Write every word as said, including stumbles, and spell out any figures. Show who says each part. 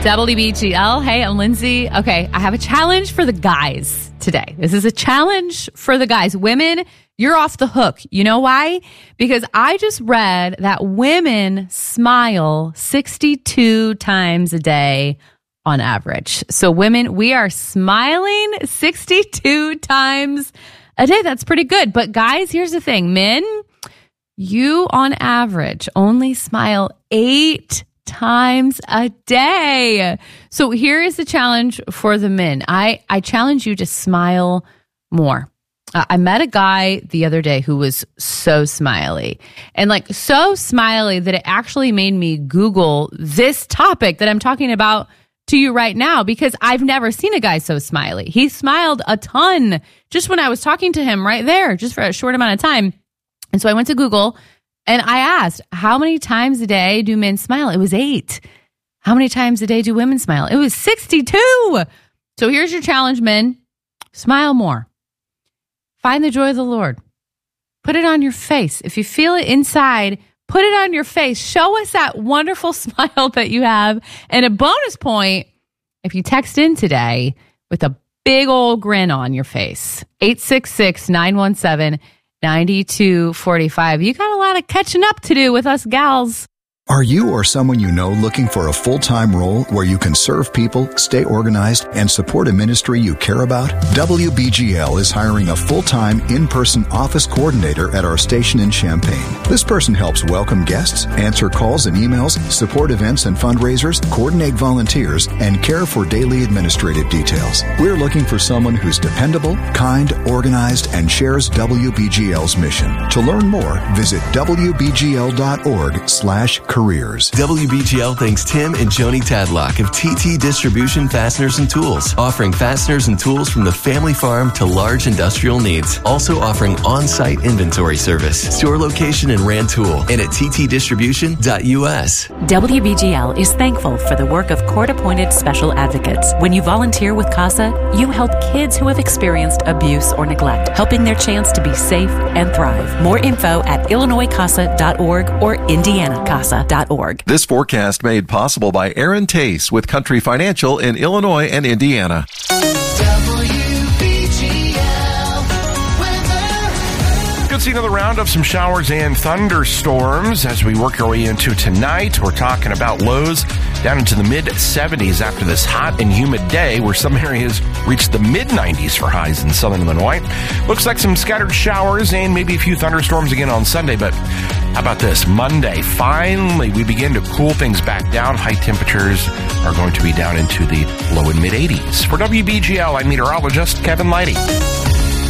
Speaker 1: W B G L. Hey, I'm Lindsay. Okay, I have a challenge for the guys today. This is a challenge for the guys. Women, you're off the hook. You know why? Because I just read that women smile sixty-two times a day on average. So women, we are smiling sixty-two times a day. That's pretty good. But guys, here's the thing. Men, you on average only smile eight times a day. So here is the challenge for the men. I, I challenge you to smile more. Uh, I met a guy the other day who was so smiley and like so smiley that it actually made me Google this topic that I'm talking about to you right now, because I've never seen a guy so smiley. He smiled a ton just when I was talking to him right there, just for a short amount of time. And so I went to Google and I asked, how many times a day do men smile? It was eight. How many times a day do women smile? It was sixty-two. So here's your challenge, men. Smile more. Find the joy of the Lord. Put it on your face. If you feel it inside, put it on your face. Show us that wonderful smile that you have. And a bonus point, if you text in today with a big old grin on your face, eight six six, nine one seven, nine two four five. You got a lot of catching up to do with us gals.
Speaker 2: Are you or someone you know looking for a full-time role where you can serve people, stay organized, and support a ministry you care about? W B G L is hiring a full-time, in-person office coordinator at our station in Champaign. This person helps welcome guests, answer calls and emails, support events and fundraisers, coordinate volunteers, and care for daily administrative details. We're looking for someone who's dependable, kind, organized, and shares W B G L's mission. To learn more, visit W B G L dot org slash careers.
Speaker 3: W B G L thanks Tim and Joni Tadlock of T T Distribution Fasteners and Tools, offering fasteners and tools from the family farm to large industrial needs. Also offering on-site inventory service. Store location in Rantoul and at T T distribution dot U S.
Speaker 4: W B G L is thankful for the work of court-appointed special advocates. When you volunteer with CASA, you help kids who have experienced abuse or neglect, helping their chance to be safe and thrive. More info at Illinois casa dot org or Indiana casa dot org.
Speaker 5: This forecast made possible by Aaron Tace with Country Financial in Illinois and Indiana.
Speaker 6: Good to see another round of some showers and thunderstorms as we work our way into tonight. We're talking about lows down into the mid seventies after this hot and humid day, where some areas reached the mid nineties for highs in southern Illinois. Looks like some scattered showers and maybe a few thunderstorms again on Sunday, but how about this? Monday, finally, we begin to cool things back down. High temperatures are going to be down into the low and mid eighties. For W B G L, I'm meteorologist Kevin Leidy.